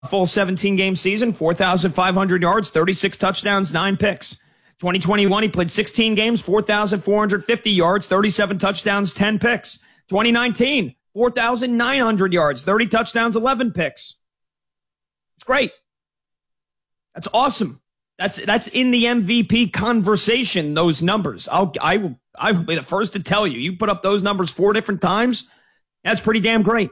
full 17-game season, 4,500 yards, 36 touchdowns, 9 picks. 2021, he played 16 games, 4,450 yards, 37 touchdowns, 10 picks. 2019, 4,900 yards, 30 touchdowns, 11 picks. It's great. That's awesome. That's in the MVP conversation, those numbers. I will be the first to tell you. You put up those numbers 4 different times, that's pretty damn great.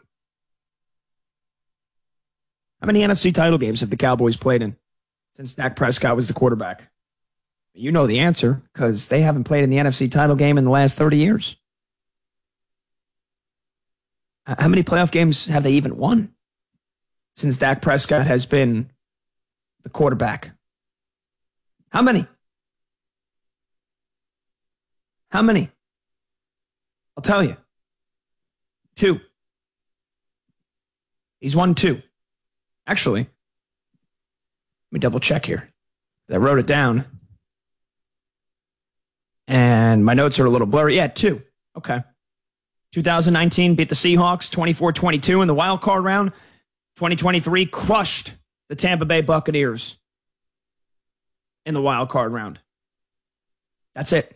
How many NFC title games have the Cowboys played in since Dak Prescott was the quarterback? You know the answer, because they haven't played in the NFC title game in the last 30 years. How many playoff games have they even won since Dak Prescott has been the quarterback? How many? How many? I'll tell you. 2. He's won 2. Actually, let me double check here. I wrote it down. And my notes are a little blurry. Yeah, 2. Okay. 2019 beat the Seahawks 24-22 in the wild card round. 2023 crushed the Tampa Bay Buccaneers in the wild card round. That's it.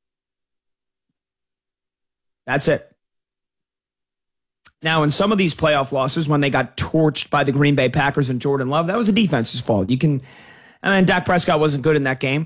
That's it. Now, in some of these playoff losses, when they got torched by the Green Bay Packers and Jordan Love, that was the defense's fault. Dak Prescott wasn't good in that game.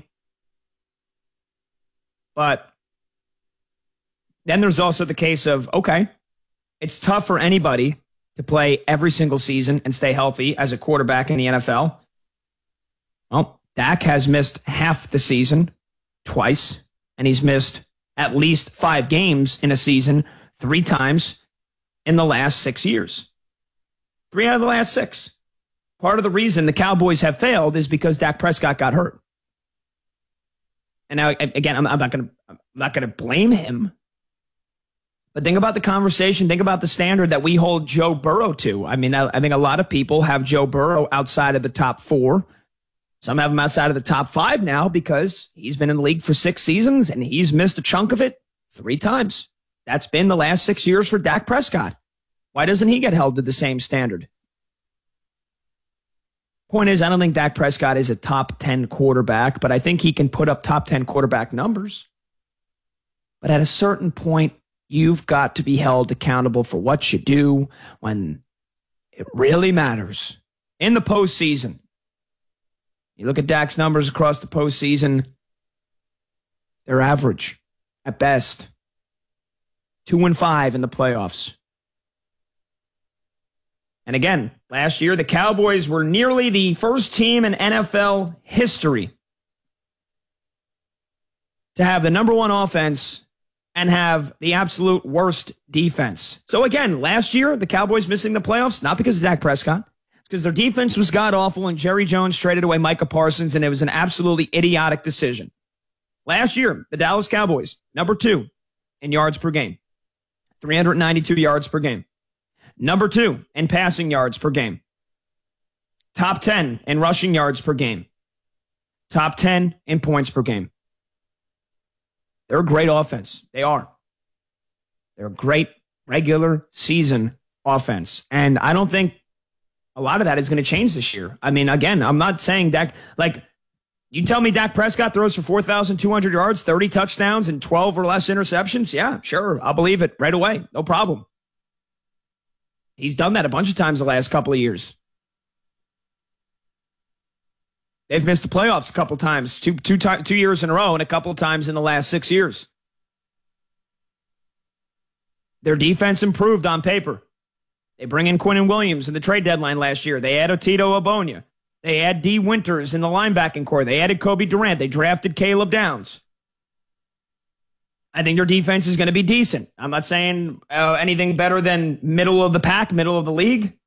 But then there's also the case of, okay, it's tough for anybody to play every single season and stay healthy as a quarterback in the NFL. Well, Dak has missed half the season twice, and he's missed at least 5 games in a season 3 times in the last 6 years. 3 out of the last 6. Part of the reason the Cowboys have failed is because Dak Prescott got hurt. And now, again, I'm not going to blame him. But think about the conversation. Think about the standard that we hold Joe Burrow to. I mean, I think a lot of people have Joe Burrow outside of the top 4. Some have him outside of the top 5 now because he's been in the league for 6 seasons and he's missed a chunk of it 3 times. That's been the last 6 years for Dak Prescott. Why doesn't he get held to the same standard? Point is, I don't think Dak Prescott is a top 10 quarterback, but I think he can put up top 10 quarterback numbers. But at a certain point, you've got to be held accountable for what you do when it really matters. In the postseason, you look at Dak's numbers across the postseason, they're average at best. 2-5 in the playoffs. And again, last year, the Cowboys were nearly the first team in NFL history to have the number 1 offense and have the absolute worst defense. So again, last year, the Cowboys missing the playoffs, not because of Dak Prescott. It's because their defense was god-awful and Jerry Jones traded away Micah Parsons, and it was an absolutely idiotic decision. Last year, the Dallas Cowboys, number 2 in yards per game, 392 yards per game. Number 2 in passing yards per game. Top 10 in rushing yards per game. Top 10 in points per game. They're a great offense. They are. They're a great regular season offense. And I don't think a lot of that is going to change this year. I mean, again, I'm not saying Dak, you tell me Dak Prescott throws for 4,200 yards, 30 touchdowns, and 12 or less interceptions? Yeah, sure. I'll believe it right away. No problem. He's done that a bunch of times the last couple of years. They've missed the playoffs a couple times, two years in a row, and a couple of times in the last 6 years. Their defense improved on paper. They bring in Quinnen Williams in the trade deadline last year. They add Otito Ogbonnia. They add D. Winters in the linebacking core. They added Kobe Durant. They drafted Caleb Downs. I think their defense is going to be decent. I'm not saying anything better than middle of the pack, middle of the league.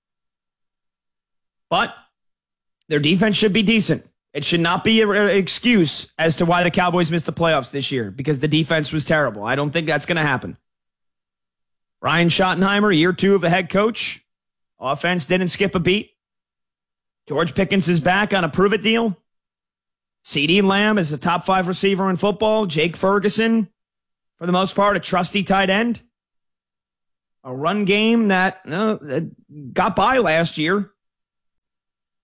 But their defense should be decent. It should not be an excuse as to why the Cowboys missed the playoffs this year, because the defense was terrible. I don't think that's going to happen. Brian Schottenheimer, year 2 of the head coach. Offense didn't skip a beat. George Pickens is back on a prove-it deal. CeeDee Lamb is a top 5 receiver in football. Jake Ferguson, for the most part, a trusty tight end. A run game that got by last year.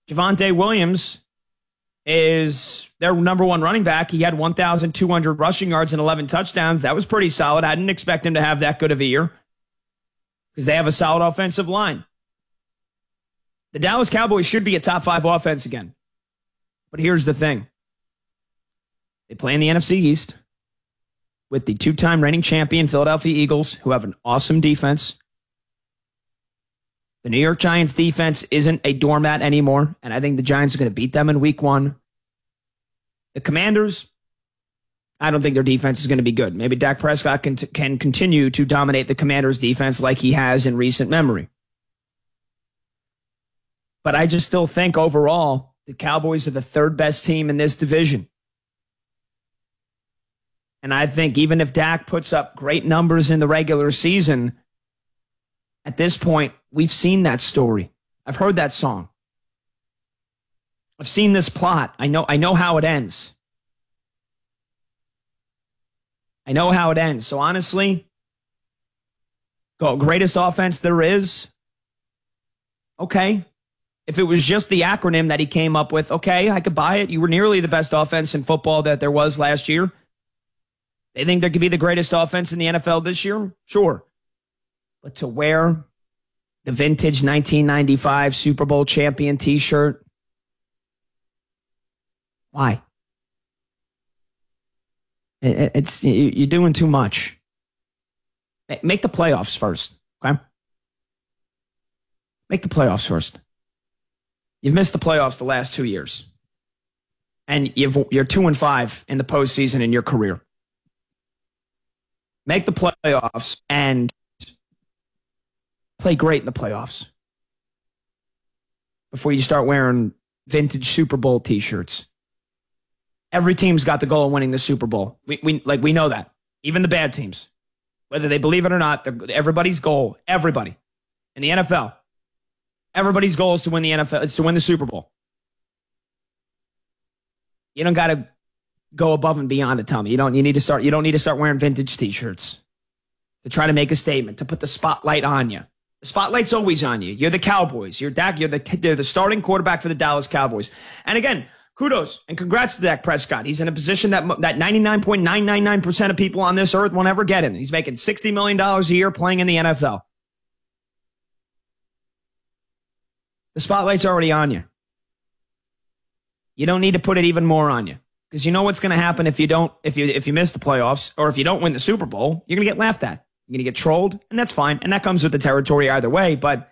Javonte Williams is their number one running back. He had 1,200 rushing yards and 11 touchdowns. That was pretty solid. I didn't expect him to have that good of a year because they have a solid offensive line. The Dallas Cowboys should be a top 5 offense again. But here's the thing. They play in the NFC East with the 2-time reigning champion Philadelphia Eagles, who have an awesome defense. The New York Giants defense isn't a doormat anymore, and I think the Giants are going to beat them in week 1. The Commanders, I don't think their defense is going to be good. Maybe Dak Prescott can continue to dominate the Commanders defense like he has in recent memory. But I just still think overall, the Cowboys are the 3rd best team in this division. And I think even if Dak puts up great numbers in the regular season, at this point, we've seen that story. I've heard that song. I've seen this plot. I know how it ends. I know how it ends. So honestly, greatest offense there is. Okay. If it was just the acronym that he came up with, okay, I could buy it. You were nearly the best offense in football that there was last year. They think there could be the greatest offense in the NFL this year? Sure. But to wear the vintage 1995 Super Bowl champion t-shirt, why? You're doing too much. Make the playoffs first, okay? Make the playoffs first. You've missed the playoffs the last 2 years. And you're 2-5 in the postseason in your career. Make the playoffs and play great in the playoffs before you start wearing vintage Super Bowl t-shirts. Every team's got the goal of winning the Super Bowl. We know that. Even the bad teams. Whether they believe it or not, everybody's goal, everybody in the NFL, everybody's goal is to win the NFL, it's to win the Super Bowl. You don't got to go above and beyond to tell me. You don't need to start wearing vintage t-shirts to try to make a statement, to put the spotlight on you. The spotlight's always on you. You're the Cowboys. You're the starting quarterback for the Dallas Cowboys. And again, kudos and congrats to Dak Prescott. He's in a position that 99.999% of people on this earth won't ever get in. He's making $60 million a year playing in the NFL. The spotlight's already on you. You don't need to put it even more on you. Because you know what's going to happen if you miss the playoffs or if you don't win the Super Bowl, you're going to get laughed at. You're going to get trolled, and that's fine. And that comes with the territory either way. But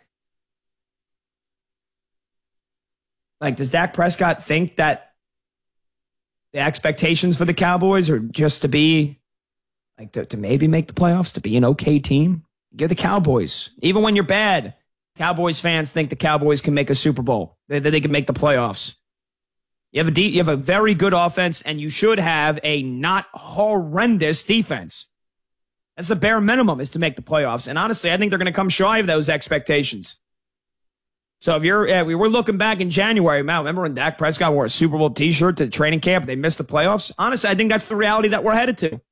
does Dak Prescott think that the expectations for the Cowboys are just to be to maybe make the playoffs, to be an okay team? You're the Cowboys. Even when you're bad, Cowboys fans think the Cowboys can make a Super Bowl. They can make the playoffs. You have a very good offense, and you should have a not horrendous defense. That's the bare minimum, is to make the playoffs. And honestly, I think they're going to come shy of those expectations. So if we were looking back in January, man, remember when Dak Prescott wore a Super Bowl t-shirt to training camp, they missed the playoffs? Honestly, I think that's the reality that we're headed to.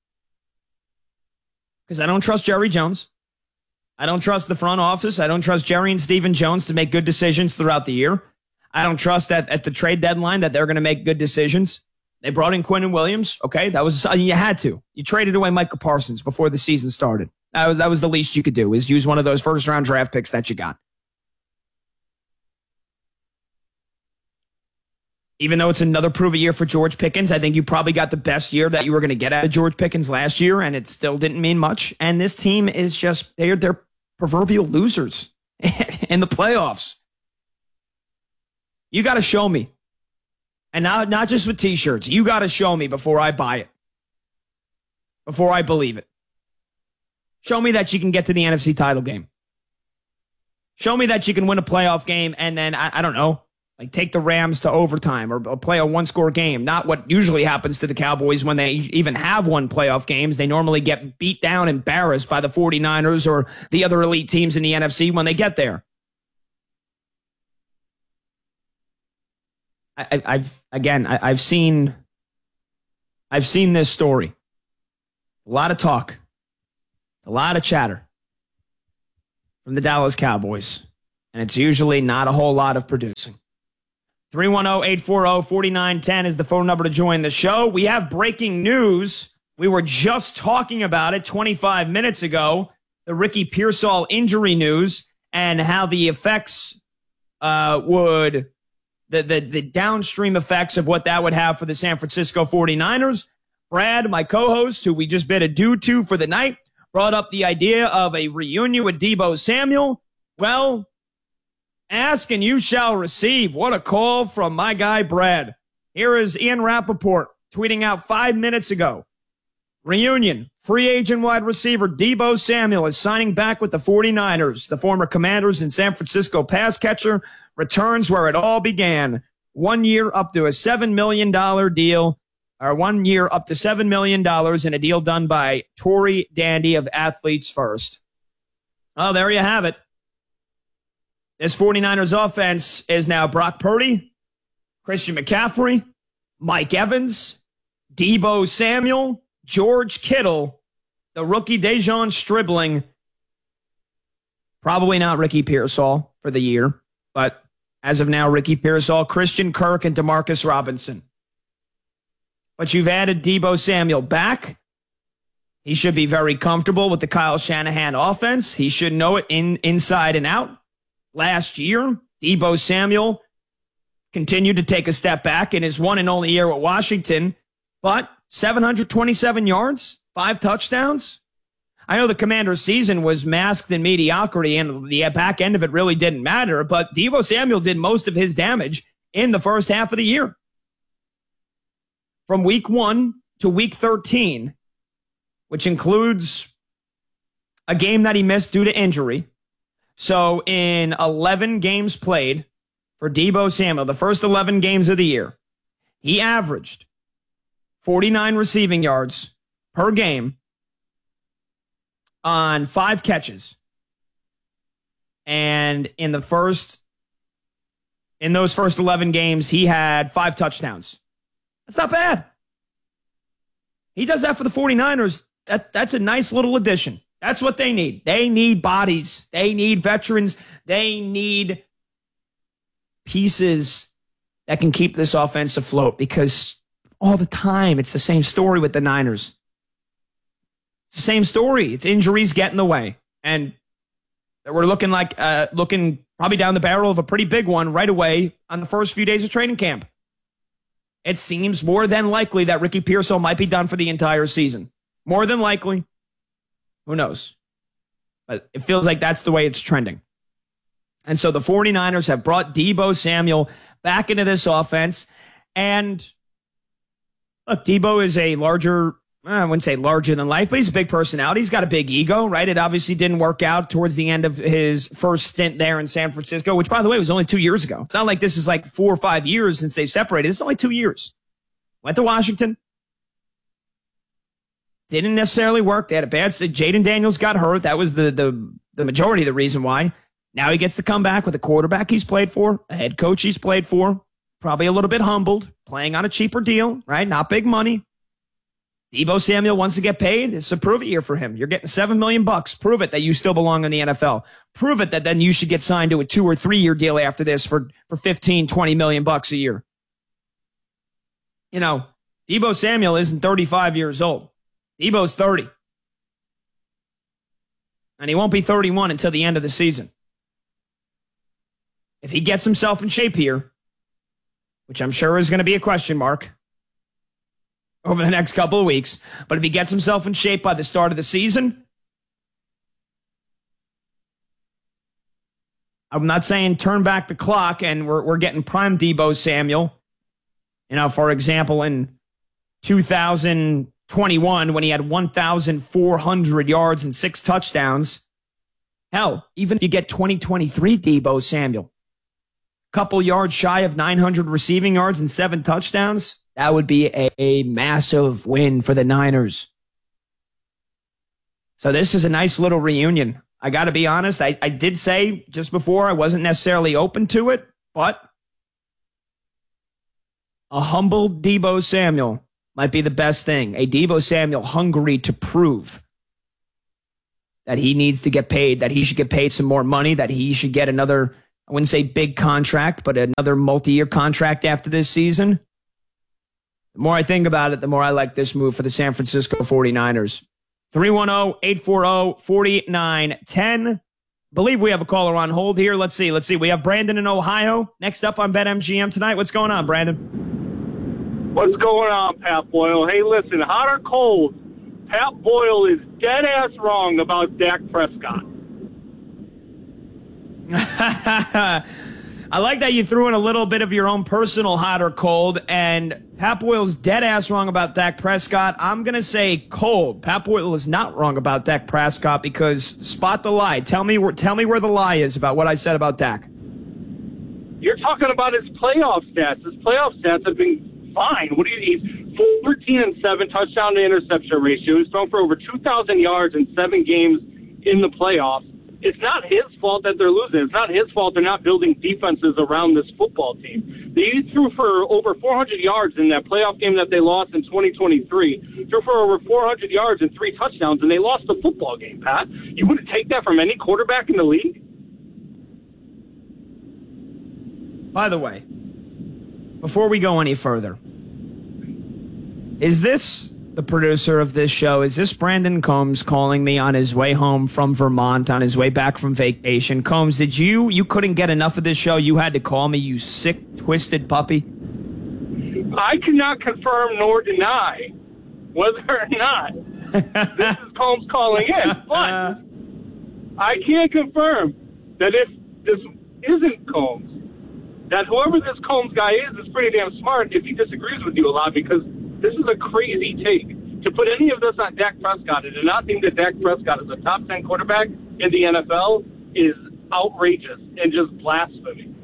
Because I don't trust Jerry Jones. I don't trust the front office. I don't trust Jerry and Stephen Jones to make good decisions throughout the year. I don't trust that at the trade deadline that they're going to make good decisions. They brought in Quinnen Williams. Okay, that was you had to. You traded away Micah Parsons before the season started. That was the least you could do, is use one of those first-round draft picks that you got. Even though it's another prove-it year for George Pickens, I think you probably got the best year that you were going to get out of George Pickens last year, and it still didn't mean much. And this team is just, they're proverbial losers in the playoffs. You got to show me. And not just with t-shirts. You got to show me before I buy it. Before I believe it. Show me that you can get to the NFC title game. Show me that you can win a playoff game and then, I don't know, take the Rams to overtime or play a one-score game. Not what usually happens to the Cowboys when they even have won playoff games. They normally get beat down, embarrassed by the 49ers or the other elite teams in the NFC when they get there. I've seen this story. A lot of talk, a lot of chatter from the Dallas Cowboys, and it's usually not a whole lot of producing. 310-840-4910 is the phone number to join the show. We have breaking news. We were just talking about it 25 minutes ago, the Ricky Pearsall injury news and how the effects the downstream effects of what that would have for the San Francisco 49ers. Brad, my co-host, who we just bid adieu to for the night, brought up the idea of a reunion with Deebo Samuel. Well, ask and you shall receive. What a call from my guy, Brad. Here is Ian Rappaport tweeting out 5 minutes ago. Reunion. Free agent wide receiver Deebo Samuel is signing back with the 49ers. The former Commanders and San Francisco pass catcher returns where it all began. 1 year up to a $7 million deal, or 1 year up to $7 million in a deal done by Tory Dandy of Athletes First. Oh, there you have it. This 49ers offense is now Brock Purdy, Christian McCaffrey, Mike Evans, Deebo Samuel, George Kittle, the rookie Dejon Stribling, probably not Ricky Pearsall for the year, but as of now, Ricky Pearsall, Christian Kirk, and Demarcus Robinson. But you've added Deebo Samuel back. He should be very comfortable with the Kyle Shanahan offense. He should know it inside and out. Last year, Deebo Samuel continued to take a step back in his one and only year with Washington, but 727 yards, 5 touchdowns. I know the Commanders' season was masked in mediocrity, and the back end of it really didn't matter, but Deebo Samuel did most of his damage in the first half of the year. From week 1 to week 13, which includes a game that he missed due to injury. So in 11 games played for Deebo Samuel, the first 11 games of the year, he averaged 49 receiving yards per game on 5 catches. And in those first 11 games, he had 5 touchdowns. That's not bad. He does that for the 49ers. That's a nice little addition. That's what they need. They need bodies. They need veterans. They need pieces that can keep this offense afloat, because all the time it's the same story with the Niners. It's the same story. It's injuries get in the way. And we're looking probably down the barrel of a pretty big one right away on the first few days of training camp. It seems more than likely that Ricky Pearsall might be done for the entire season. More than likely. Who knows? But it feels like that's the way it's trending. And so the 49ers have brought Deebo Samuel back into this offense. And look, Deebo is a larger, I wouldn't say larger than life, but he's a big personality. He's got a big ego, right? It obviously didn't work out towards the end of his first stint there in San Francisco, which, by the way, was only 2 years ago. It's not like this is like 4 or 5 years since they've separated. It's only 2 years. Went to Washington. Didn't necessarily work. They had a bad, Jaden Daniels got hurt. That was the majority of the reason why. Now he gets to come back with a quarterback he's played for, a head coach he's played for, probably a little bit humbled, playing on a cheaper deal, right? Not big money. Deebo Samuel wants to get paid. It's a prove it year for him. You're getting $7 million. Prove it that you still belong in the NFL. Prove it that then you should get signed to a 2 or 3 year deal after this for 15, 20 million bucks a year. You know, Deebo Samuel isn't 35 years old. Deebo's 30. And he won't be 31 until the end of the season. If he gets himself in shape here, which I'm sure is going to be a question mark over the next couple of weeks, but if he gets himself in shape by the start of the season, I'm not saying turn back the clock and we're getting prime Deebo Samuel. You know, for example, in 2021, when he had 1,400 yards and 6 touchdowns. Hell, even if you get 2023 Deebo Samuel, couple yards shy of 900 receiving yards and 7 touchdowns, that would be a massive win for the Niners. So this is a nice little reunion. I got to be honest. I did say just before I wasn't necessarily open to it, but a humble Deebo Samuel might be the best thing. A Deebo Samuel hungry to prove that he needs to get paid, that he should get paid some more money, that he should get another I wouldn't say big contract, but another multi-year contract after this season. The more I think about it, the more I like this move for the San Francisco 49ers. 310-840-4910. Believe we have a caller on hold here. Let's see. We have Brandon in Ohio next up on BetMGM tonight. What's going on, Brandon? What's going on, Pat Boyle? Hey, listen, hot or cold, Pat Boyle is dead-ass wrong about Dak Prescott. I like that you threw in a little bit of your own personal hot or cold, and Pat Boyle's dead-ass wrong about Dak Prescott. I'm going to say cold. Pat Boyle is not wrong about Dak Prescott because spot the lie. Tell me where the lie is about what I said about Dak. You're talking about his playoff stats. His playoff stats have been fine. He's 14-7 touchdown to interception ratio. He's thrown for over 2,000 yards in 7 games in the playoffs. It's not his fault that they're losing. It's not his fault they're not building defenses around this football team. They threw for over 400 yards in that playoff game that they lost in 2023. Threw for over 400 yards and 3 touchdowns, and they lost the football game, Pat. You wouldn't take that from any quarterback in the league? By the way, before we go any further, is this the producer of this show? Is this Brandon Combs calling me on his way home from Vermont, on his way back from vacation? Combs, did you couldn't get enough of this show? You had to call me, you sick, twisted puppy? I cannot confirm nor deny whether or not this is Combs calling in, but I can confirm that if this isn't Combs, that whoever this Combs guy is pretty damn smart if he disagrees with you a lot, because this is a crazy take. To put any of this on Dak Prescott and to not think that Dak Prescott is a top 10 quarterback in the NFL is outrageous and just blasphemy.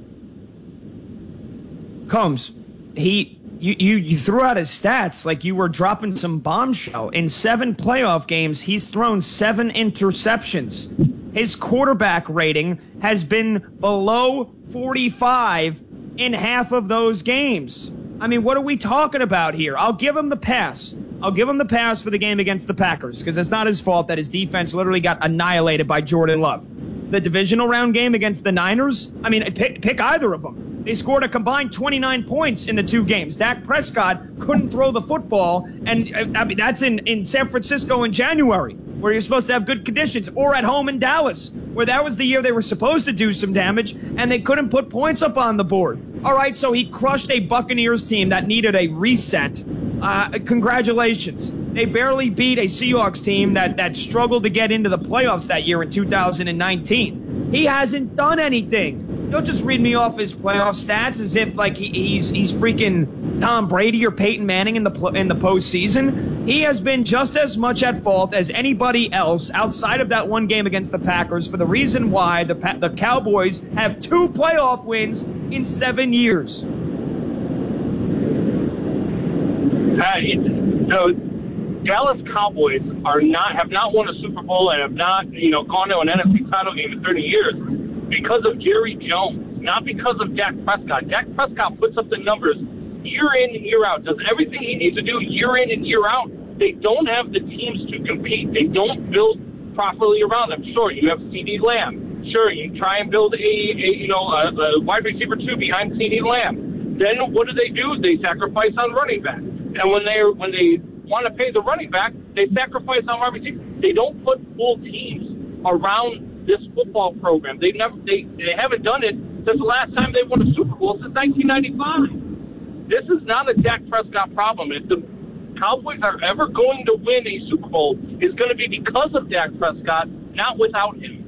Combs, you threw out his stats like you were dropping some bombshell. In 7 playoff games, he's thrown 7 interceptions. His quarterback rating has been below 45 in half of those games. I mean, what are we talking about here? I'll give him the pass. I'll give him the pass for the game against the Packers because it's not his fault that his defense literally got annihilated by Jordan Love. The divisional round game against the Niners, I mean, pick either of them. They scored a combined 29 points in the 2 games. Dak Prescott couldn't throw the football, and I mean that's in San Francisco in January, where you're supposed to have good conditions, or at home in Dallas, where that was the year they were supposed to do some damage, and they couldn't put points up on the board. All right, so he crushed a Buccaneers team that needed a reset. Congratulations. They barely beat a Seahawks team that struggled to get into the playoffs that year in 2019. He hasn't done anything. Don't just read me off his playoff stats as if like he's freaking Tom Brady or Peyton Manning in the postseason. He has been just as much at fault as anybody else outside of that one game against the Packers for the reason why the Cowboys have 2 playoff wins in 7 years. The Dallas Cowboys have not won a Super Bowl and have not gone to an NFC title game in 30 years because of Jerry Jones, not because of Dak Prescott. Dak Prescott puts up the numbers year in and year out, does everything he needs to do year in and year out. They don't have the teams to compete. They don't build properly around them. Sure, you have CeeDee Lamb. Sure, you try and build a wide receiver 2 behind CeeDee Lamb. Then what do? They sacrifice on running back. And when they want to pay the running back, they sacrifice on wide receiver. They don't put full teams around this football program. They haven't done it since the last time they won a Super Bowl since 1995. This is not a Dak Prescott problem. If the Cowboys are ever going to win a Super Bowl, it's going to be because of Dak Prescott, not without him.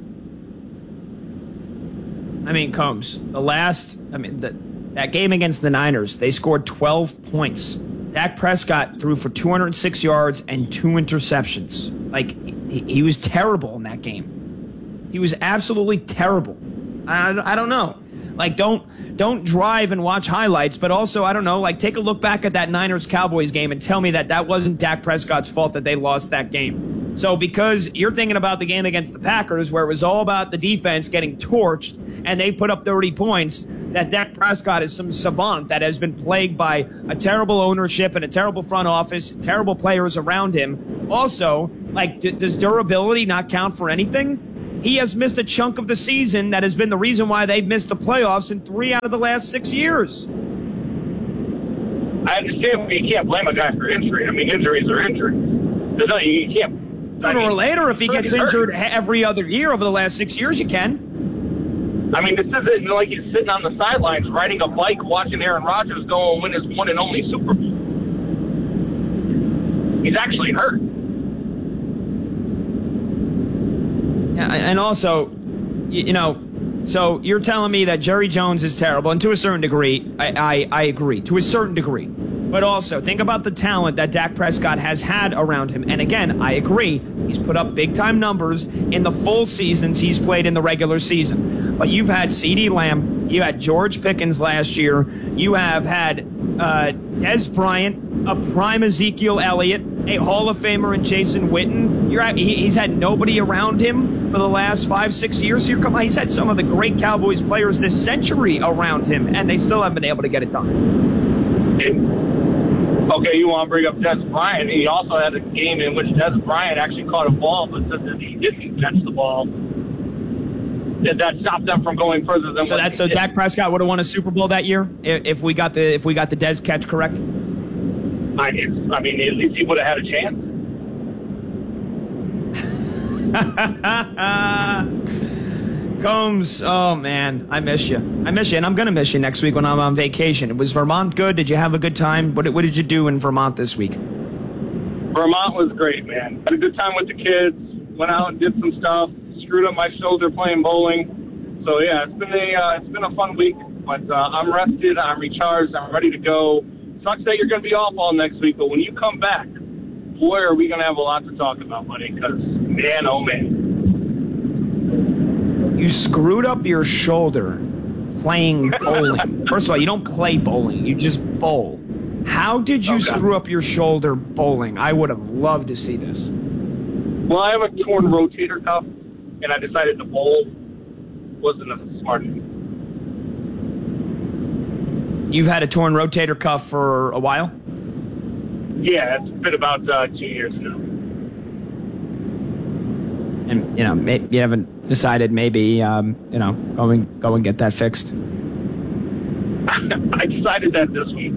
I mean, Combs, that game against the Niners, they scored 12 points. Dak Prescott threw for 206 yards and 2 interceptions. Like, he was terrible in that game. He was absolutely terrible. I don't know. Like, don't drive and watch highlights, but also, I don't know, like, take a look back at that Niners-Cowboys game and tell me that wasn't Dak Prescott's fault that they lost that game. So because you're thinking about the game against the Packers where it was all about the defense getting torched and they put up 30 points, that Dak Prescott is some savant that has been plagued by a terrible ownership and a terrible front office, terrible players around him. Also, like, does durability not count for anything? he has missed a chunk of the season that has been the reason why they've missed the playoffs in 3 out of the last 6 years. I understand, but you can't blame a guy for injury. I mean, injuries are injuries. You can't. Sooner or later, if he gets injured every other year over the last 6 years, you can. I mean, this isn't like he's sitting on the sidelines riding a bike watching Aaron Rodgers go and win his one and only Super Bowl. He's actually hurt. Yeah, and also, so you're telling me that Jerry Jones is terrible, and to a certain degree, I agree, to a certain degree. But also, think about the talent that Dak Prescott has had around him. And again, I agree, he's put up big-time numbers in the full seasons he's played in the regular season. But you've had CeeDee Lamb, you had George Pickens last year, you have had Dez Bryant, a prime Ezekiel Elliott, a Hall of Famer in Jason Witten. He's had nobody around him for the last 5-6 years. He's had some of the great Cowboys players this century around him, and they still haven't been able to get it done. Okay, you want to bring up Dez Bryant. He also had a game in which Dez Bryant actually caught a ball, but since he didn't catch the ball, that stopped them from going further than so Dak Prescott would have won a Super Bowl that year if we got the Dez catch correct? I mean, at least he would have had a chance. Combs, oh man, I miss you, and I'm gonna miss you next week when I'm on vacation. Was Vermont good? Did you have a good time? What did you do in Vermont this week? Vermont was great, man. Had a good time with the kids. Went out and did some stuff. Screwed up my shoulder playing bowling. So yeah, it's been a fun week. But I'm rested. I'm recharged. I'm ready to go. Sucks that you're going to be off all next week, but when you come back, boy, are we going to have a lot to talk about, buddy. Because man, oh man. You screwed up your shoulder playing bowling. First of all, you don't play bowling. You just bowl. How did you screw up your shoulder bowling? I would have loved to see this. Well, I have a torn rotator cuff, and I decided to bowl. Wasn't a smart thing. You've had a torn rotator cuff for a while? Yeah, it's been about 2 years now. And, you haven't decided maybe, go and get that fixed? I decided that this week.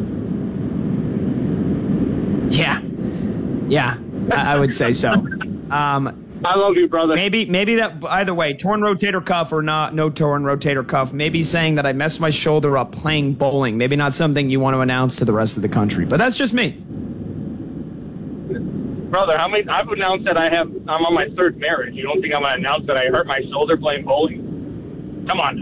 Yeah, I would say so. I love you, brother. Maybe that, either way, torn rotator cuff or not, no torn rotator cuff, maybe saying that I messed my shoulder up playing bowling. Maybe not something you want to announce to the rest of the country, but that's just me. Brother, I've announced that I'm on my third marriage. You don't think I'm going to announce that I hurt my shoulder playing bowling? Come on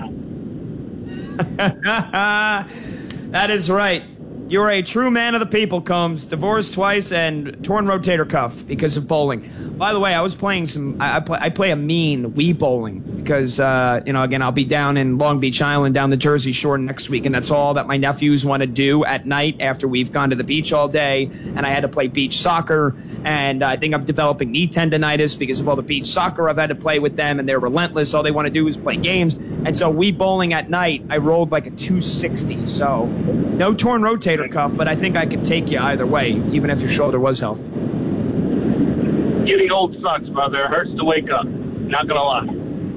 now. That is right. You're a true man of the people, Combs. Divorced twice and torn rotator cuff because of bowling. By the way, I was playing I play a mean Wii bowling because, again, I'll be down in Long Beach Island, down the Jersey Shore next week, and that's all that my nephews want to do at night after we've gone to the beach all day, and I had to play beach soccer, and I think I'm developing knee tendonitis because of all the beach soccer I've had to play with them, and they're relentless. All they want to do is play games, and so Wii bowling at night, I rolled like a 260, so no torn rotator cuff, but I think I could take you either way, even if your shoulder was healthy. Getting old sucks, brother. It hurts to wake up. Not gonna lie.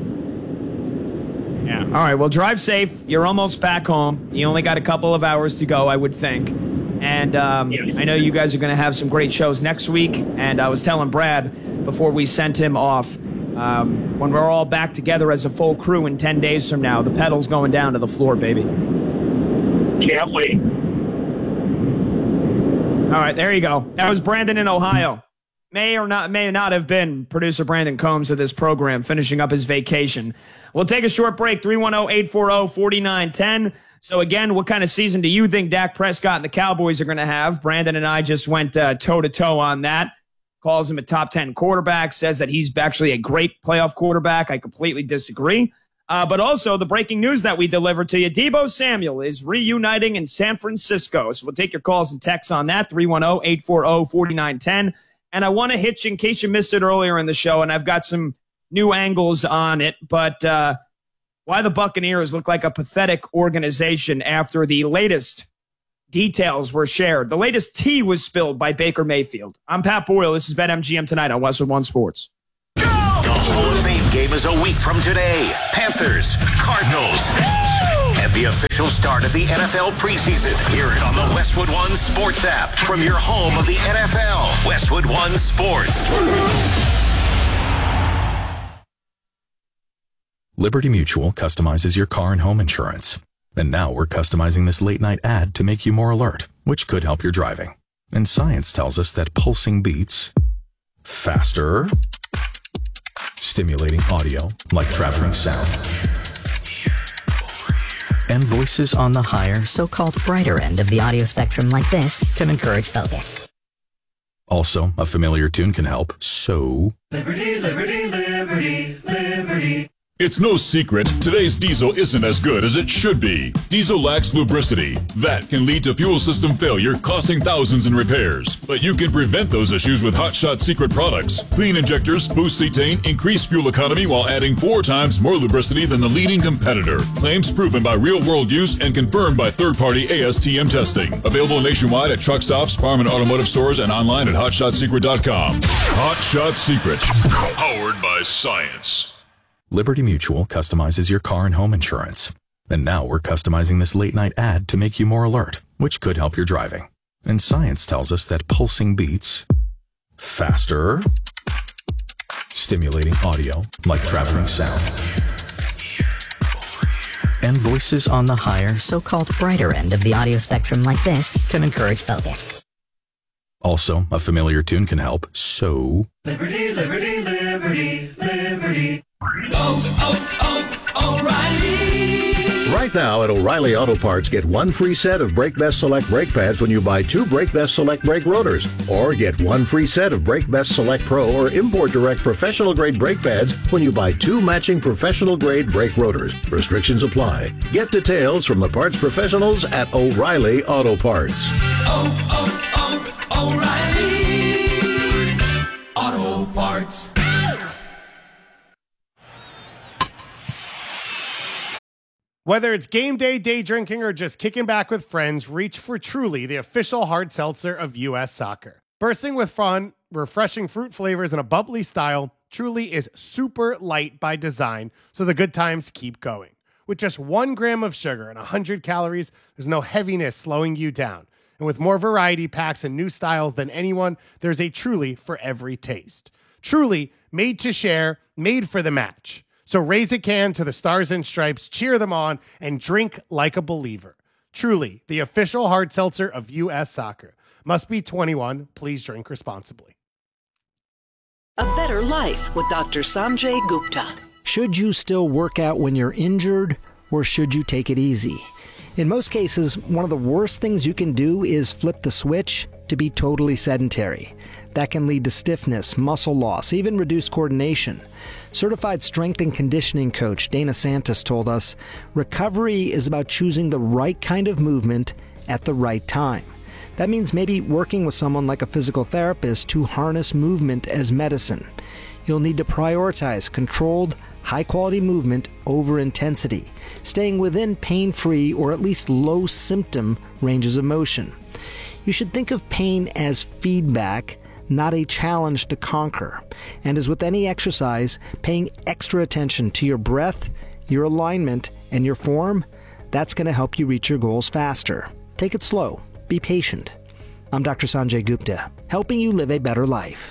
Yeah. All right. Well, drive safe. You're almost back home. You only got a couple of hours to go, I would think. And I know you guys are going to have some great shows next week. And I was telling Brad before we sent him off, when we're all back together as a full crew in 10 days from now, the pedal's going down to the floor, baby. Can't wait. All right, there you go. That was Brandon in Ohio. May not have been producer Brandon Combs of this program finishing up his vacation. We'll take a short break, 310-840-4910. So again, what kind of season do you think Dak Prescott and the Cowboys are going to have? Brandon and I just went toe-to-toe on that. Calls him a top 10 quarterback, says that he's actually a great playoff quarterback. I completely disagree. But also the breaking news that we delivered to you, Deebo Samuel is reuniting in San Francisco. So we'll take your calls and texts on that, 310-840-4910. And I want to hit you in case you missed it earlier in the show, and I've got some new angles on it, but why the Buccaneers look like a pathetic organization after the latest details were shared. The latest tea was spilled by Baker Mayfield. I'm Pat Boyle. This is BetMGM Tonight on Westwood One Sports. The Hall of Fame game is a week from today. Panthers, Cardinals, and the official start of the NFL preseason. Hear it on the Westwood One Sports app from your home of the NFL. Westwood One Sports. Liberty Mutual customizes your car and home insurance. And now we're customizing this late-night ad to make you more alert, which could help your driving. And science tells us that pulsing beats faster, stimulating audio like traveling sound, and voices on the higher, so-called brighter end of the audio spectrum like this can encourage focus. Also, a familiar tune can help, so... Liberty, liberty, liberty, liberty. It's no secret, today's diesel isn't as good as it should be. Diesel lacks lubricity. That can lead to fuel system failure, costing thousands in repairs. But you can prevent those issues with Hot Shot Secret products. Clean injectors, boost cetane, increase fuel economy while adding 4 times more lubricity than the leading competitor. Claims proven by real-world use and confirmed by third-party ASTM testing. Available nationwide at truck stops, farm and automotive stores, and online at hotshotsecret.com. Hot Shot Secret. Powered by science. Liberty Mutual customizes your car and home insurance. And now we're customizing this late-night ad to make you more alert, which could help your driving. And science tells us that pulsing beats faster, stimulating audio like traveling sound, and voices on the higher, so-called brighter end of the audio spectrum like this can encourage focus. Also, a familiar tune can help, so... Liberty, liberty, liberty, liberty. O'Reilly. Right now at O'Reilly Auto Parts, get 1 free set of Brake Best Select brake pads when you buy 2 Brake Best Select brake rotors. Or get 1 free set of Brake Best Select Pro or Import Direct professional grade brake pads when you buy 2 matching professional grade brake rotors. Restrictions apply. Get details from the parts professionals at O'Reilly Auto Parts. O'Reilly Auto Parts. Whether it's game day, day drinking, or just kicking back with friends, reach for Truly, the official hard seltzer of U.S. Soccer. Bursting with fun, refreshing fruit flavors, and a bubbly style, Truly is super light by design, so the good times keep going. With just 1 gram of sugar and 100 calories, there's no heaviness slowing you down. And with more variety packs and new styles than anyone, there's a Truly for every taste. Truly, made to share, made for the match. So raise a can to the Stars and Stripes, cheer them on, and drink like a believer. Truly, the official hard seltzer of U.S. Soccer. Must be 21. Please drink responsibly. A better life with Dr. Sanjay Gupta. Should you still work out when you're injured, or should you take it easy? In most cases, one of the worst things you can do is flip the switch to be totally sedentary. That can lead to stiffness, muscle loss, even reduced coordination. Certified strength and conditioning coach Dana Santos told us, recovery is about choosing the right kind of movement at the right time. That means maybe working with someone like a physical therapist to harness movement as medicine. You'll need to prioritize controlled, high-quality movement over intensity, staying within pain-free or at least low-symptom ranges of motion. You should think of pain as feedback, not a challenge to conquer. And as with any exercise, paying extra attention to your breath, your alignment, and your form, that's going to help you reach your goals faster. Take it slow. Be patient. I'm Dr. Sanjay Gupta, helping you live a better life.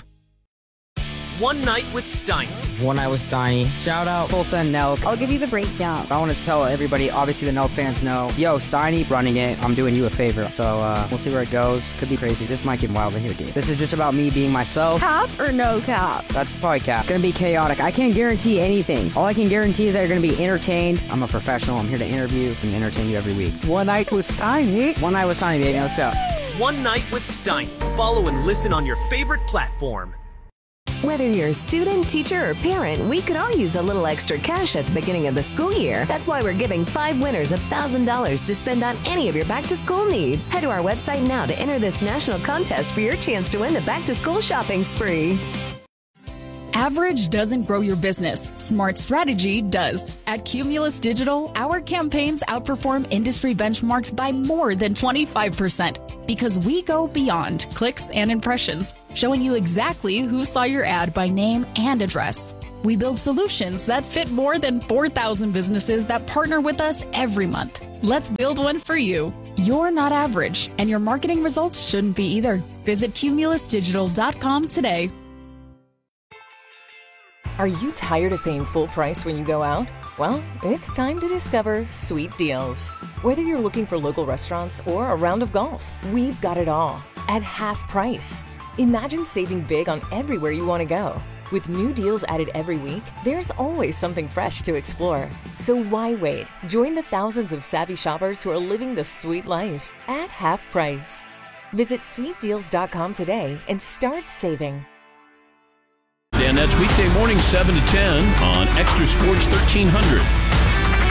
One Night with Steiny. One Night with Steiny. Shout out Tulsa and Nelk. I'll give you the breakdown. I want to tell everybody, obviously the Nelk fans know, yo, Steiny running it, I'm doing you a favor. So we'll see where it goes. Could be crazy. This might get wild in here, dude. This is just about me being myself. Cap or no cap? That's probably cap. Gonna be chaotic. I can't guarantee anything. All I can guarantee is that you're gonna be entertained. I'm a professional. I'm here to interview and entertain you every week. One Night with Steiny. One Night with Steiny, baby. Let's go. One Night with Steiny. Follow and listen on your favorite platform. Whether you're a student, teacher, or parent, we could all use a little extra cash at the beginning of the school year. That's why we're giving 5 winners $1,000 to spend on any of your back-to-school needs. Head to our website now to enter this national contest for your chance to win the back-to-school shopping spree. Average doesn't grow your business. Smart strategy does. At Cumulus Digital, our campaigns outperform industry benchmarks by more than 25% because we go beyond clicks and impressions, showing you exactly who saw your ad by name and address. We build solutions that fit more than 4,000 businesses that partner with us every month. Let's build one for you. You're not average, and your marketing results shouldn't be either. Visit cumulusdigital.com today. Are you tired of paying full price when you go out? Well, it's time to discover Sweet Deals. Whether you're looking for local restaurants or a round of golf, we've got it all at half price. Imagine saving big on everywhere you want to go. With new deals added every week, there's always something fresh to explore. So why wait? Join the thousands of savvy shoppers who are living the sweet life at half price. Visit sweetdeals.com today and start saving. And that's weekday morning 7 to 10 on Extra Sports 1300.